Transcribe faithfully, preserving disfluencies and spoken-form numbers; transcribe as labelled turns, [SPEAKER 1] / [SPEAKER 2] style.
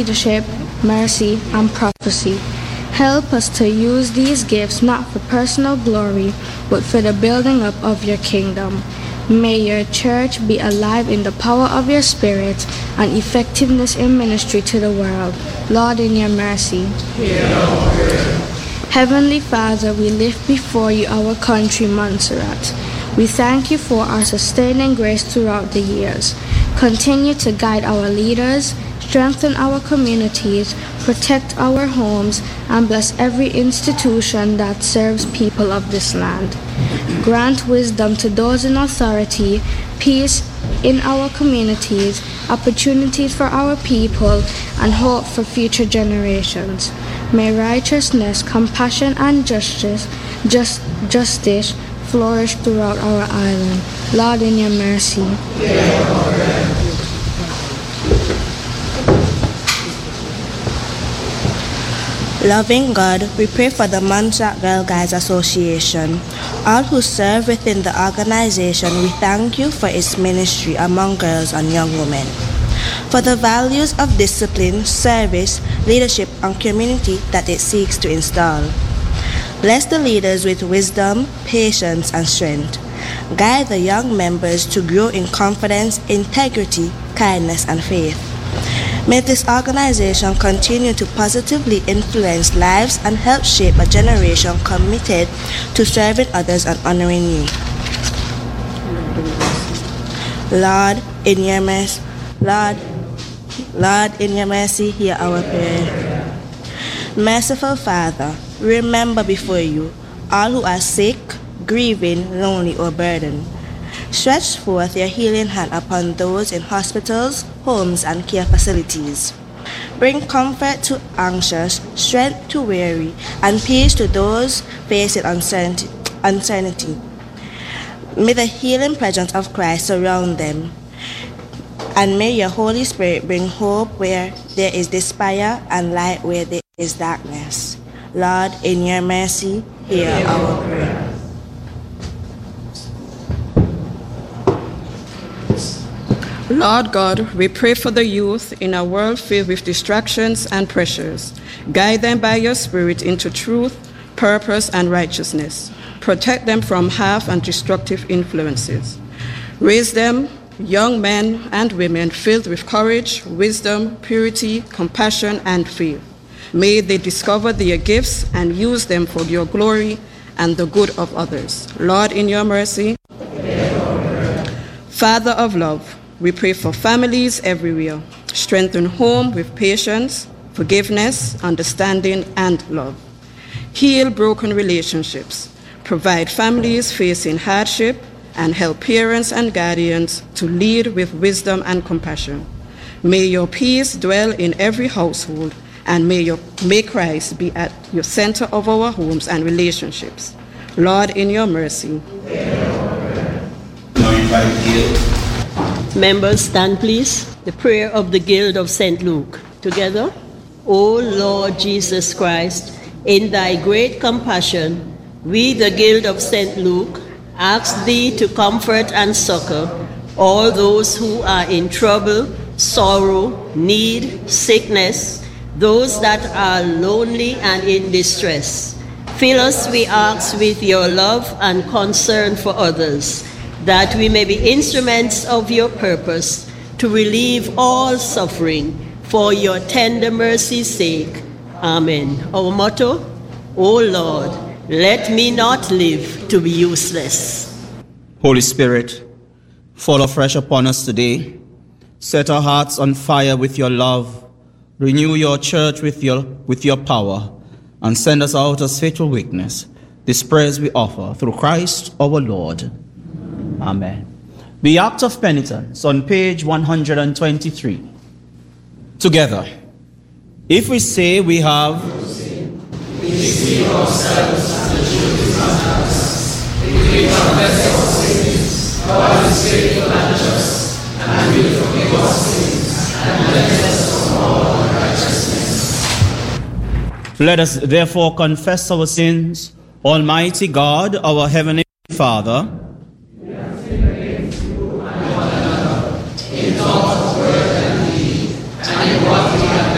[SPEAKER 1] leadership, mercy, and prophecy. Help us to use these gifts not for personal glory, but for the building up of your kingdom. May your church be alive in the power of your Spirit and effectiveness in ministry to the world. Lord, in your mercy. Hear our prayer. Heavenly Father, we lift before you our country, Montserrat. We thank you for our sustaining grace throughout the years. Continue to guide our leaders, strengthen our communities, protect our homes, and bless every institution that serves people of this land. Grant wisdom to those in authority, peace in our communities, opportunities for our people, and hope for future generations. May righteousness, compassion, and justice, just, justice flourish throughout our island. Lord, in your mercy.
[SPEAKER 2] Loving God, we pray for the Montserrat Girl Guides Association. All who serve within the organization, we thank you for its ministry among girls and young women. For the values of discipline, service, leadership, and community that it seeks to install. Bless the leaders with wisdom, patience, and strength. Guide the young members to grow in confidence, integrity, kindness, and faith. May this organization continue to positively influence lives and help shape a generation committed to serving others and honoring you. Lord, in your mercy, Lord, Lord, in your mercy, hear our prayer. Merciful Father, remember before you all who are sick, grieving, lonely, or burdened. Stretch forth your healing hand upon those in hospitals, homes, and care facilities. Bring comfort to anxious, strength to weary, and peace to those facing uncertainty. May the healing presence of Christ surround them. And may your Holy Spirit bring hope where there is despair and light where there is darkness. Lord, in your mercy, hear our prayer.
[SPEAKER 3] Lord God, we pray for the youth in a world filled with distractions and pressures. Guide them by your Spirit into truth, purpose, and righteousness. Protect them from half and destructive influences. Raise them young men and women filled with courage, wisdom, purity, compassion, and faith. May they discover their gifts and use them for your glory and the good of others. Lord, in your mercy. Father of love, we pray for families everywhere. Strengthen home with patience, forgiveness, understanding, and love. Heal broken relationships. Provide families facing hardship and help parents and guardians to lead with wisdom and compassion. May your peace dwell in every household, and may, your, may Christ be at your center of our homes and relationships. Lord, in your mercy.
[SPEAKER 4] Members, stand please. The prayer of the Guild of Saint Luke. Together. O Lord Jesus Christ, in thy great compassion, we, the Guild of Saint Luke, ask thee to comfort and succor all those who are in trouble, sorrow, need, sickness, those that are lonely and in distress. Fill us, we ask, with your love and concern for others, that we may be instruments of your purpose to relieve all suffering for your tender mercy's sake. Amen. Our motto, O Lord, let me not live to be useless.
[SPEAKER 5] Holy Spirit, fall afresh upon us today. Set our hearts on fire with your love. Renew your church with your, with your power, and send us out as faithful witness. This prayer we offer through Christ our Lord. Amen. The Act of Penitence on page one hundred twenty-three. Together. If we say we have, we deceive ourselves and the truth is not in us. If we confess our sins, God is faithful and just, and will forgive our sins and cleanse us from all unrighteousness. Let us therefore confess our sins. Almighty God, our heavenly Father,